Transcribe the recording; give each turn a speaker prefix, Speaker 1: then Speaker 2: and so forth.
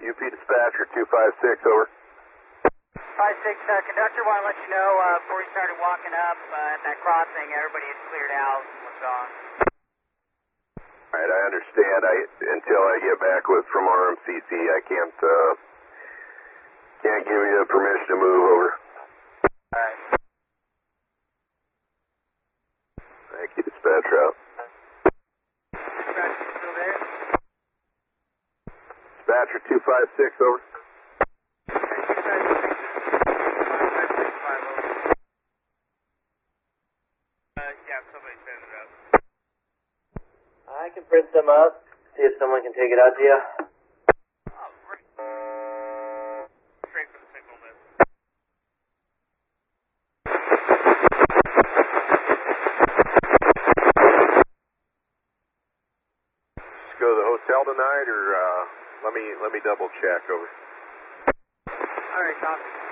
Speaker 1: UP dispatcher 256, over.
Speaker 2: 56, conductor, want to let you know before you started walking up at that crossing, everybody had cleared out and was gone.
Speaker 1: All right, I understand. Until I get back from RMCC, I can't give you permission to move, over.
Speaker 2: All right.
Speaker 1: Thank you, dispatcher out.
Speaker 2: Dispatcher still there?
Speaker 1: Dispatcher 256, over.
Speaker 2: Yeah, somebody send it up.
Speaker 3: I can print them up, see if someone can take it out to you.
Speaker 2: Oh, great. Straight for the signal list.
Speaker 1: Just go to the hotel tonight, or let me double check, over.
Speaker 2: All right, copy.